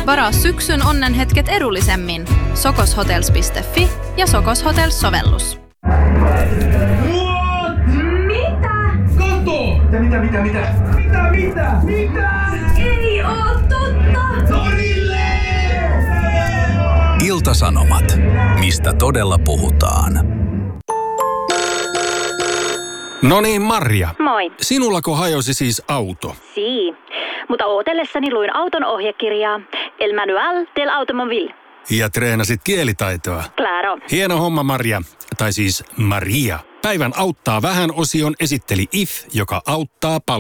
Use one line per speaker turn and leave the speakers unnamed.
Varaa syksyn onnenhetket edullisemmin. sokoshotels.fi ja Sokos Hotels-sovellus.
Kato! Mitä?
Ei oo totta!
Torille!
Ilta-Sanomat. Mistä todella puhutaan?
No niin, Marja.
Moi.
Sinullako hajosi siis auto?
Sii. Mutta ootellessani luin auton ohjekirjaa El Manual del Automobile.
Ja treenasit kielitaitoa.
Claro.
Hieno homma, Marja. Tai siis Maria. Päivän auttaa vähän -osion esitteli IF, joka auttaa paljon.